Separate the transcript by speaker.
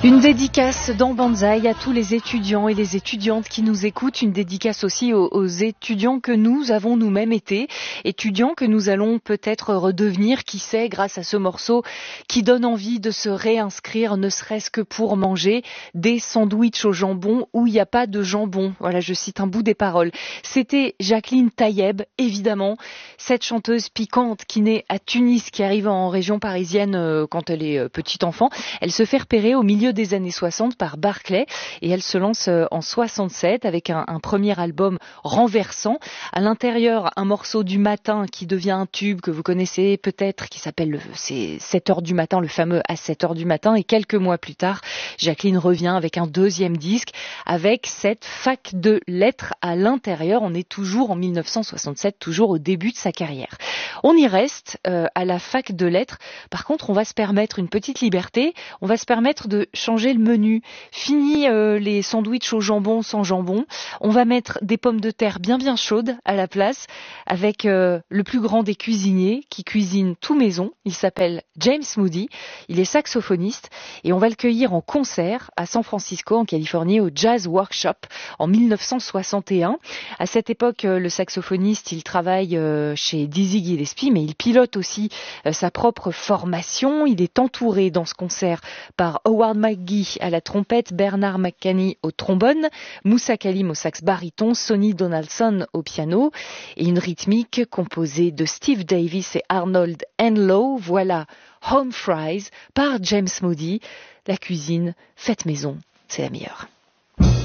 Speaker 1: Une dédicace dans Banzai à tous les étudiants et les étudiantes qui nous écoutent, une dédicace aussi aux étudiants que nous avons nous-mêmes été, étudiants que nous allons peut-être redevenir, qui sait, grâce à ce morceau qui donne envie de se réinscrire, ne serait-ce que pour manger des sandwichs au jambon où il n'y a pas de jambon. Voilà, je cite un bout des paroles. C'était Jacqueline Tayeb, évidemment, cette chanteuse piquante qui naît à Tunis, qui arrive en région parisienne quand elle est petite enfant. Elle se fait repérer au milieu des années 60 par Barclay et elle se lance en 67 avec un premier album renversant. À l'intérieur, un morceau du matin qui devient un tube que vous connaissez peut-être, qui s'appelle c'est 7h du matin, le fameux à 7h du matin. Et quelques mois plus tard, Jacqueline revient avec un deuxième disque avec cette fac de lettres à l'intérieur. On est toujours en 1967, toujours au début de sa carrière. On y reste à la fac de lettres. Par contre, on va se permettre une petite liberté. On va se permettre de changer le menu. Fini les sandwichs au jambon sans jambon. On va mettre des pommes de terre bien chaudes à la place avec le plus grand des cuisiniers qui cuisine tout maison. Il s'appelle James Moody. Il est saxophoniste et on va le cueillir en concert à San Francisco en Californie au Jazz Workshop en 1961. À cette époque, le saxophoniste, il travaille chez Dizzy Gillespie, mais il pilote aussi sa propre formation. Il est entouré dans ce concert par Howard McGhee à la trompette, Bernard McCanney au trombone, Moussa Kalim au sax baryton, Sonny Donaldson au piano et une rythmique composée de Steve Davis et Arnold Enlow. Voilà Home Fries par James Moody. La cuisine faite maison, c'est la meilleure.